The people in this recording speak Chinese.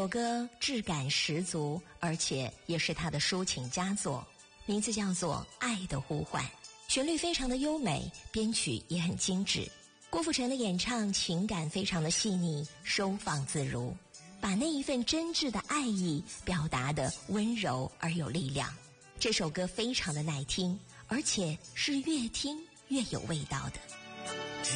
这首歌质感十足，而且也是他的抒情佳作，名字叫做《爱的呼唤》，旋律非常的优美，编曲也很精致。郭富城的演唱情感非常的细腻，收放自如，把那一份真挚的爱意表达得温柔而有力量。这首歌非常的耐听，而且是越听越有味道的。